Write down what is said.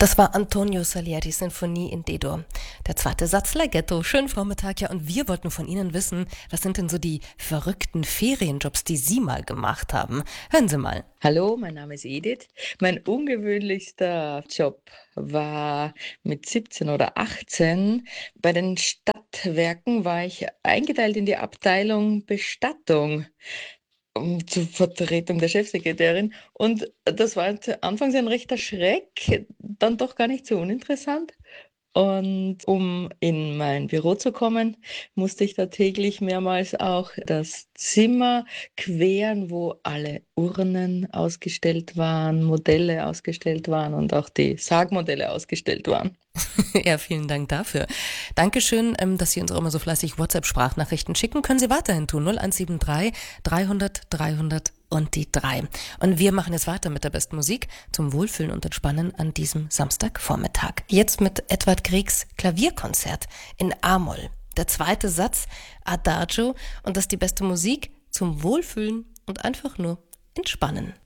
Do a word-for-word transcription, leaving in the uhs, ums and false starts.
Das war Antonio Salieri Sinfonie in D-Dur. Der zweite Satz Laghetto. Schönen Vormittag, ja, und wir wollten von Ihnen wissen, was sind denn so die verrückten Ferienjobs, die Sie mal gemacht haben? Hören Sie mal. Hallo, mein Name ist Edith. Mein ungewöhnlichster Job war mit siebzehn oder achtzehn. Bei den Stadtwerken war ich eingeteilt in die Abteilung Bestattung, um, zur Vertretung der Chefsekretärin. Und das war zu- anfangs ein rechter Schreck, dann doch gar nicht so uninteressant. Und um in mein Büro zu kommen, musste ich da täglich mehrmals auch das Zimmer queren, wo alle Urnen ausgestellt waren, Modelle ausgestellt waren und auch die Sargmodelle ausgestellt waren. Ja, vielen Dank dafür. Dankeschön, ähm, dass Sie uns auch immer so fleißig WhatsApp-Sprachnachrichten schicken. Können Sie weiterhin tun. null eins sieben drei dreihundert dreihundert und die drei. Und wir machen jetzt weiter mit der besten Musik zum Wohlfühlen und Entspannen an diesem Samstagvormittag. Jetzt mit Edvard Griegs Klavierkonzert in A-Moll. Der zweite Satz, Adagio, und das ist die beste Musik zum Wohlfühlen und einfach nur entspannen.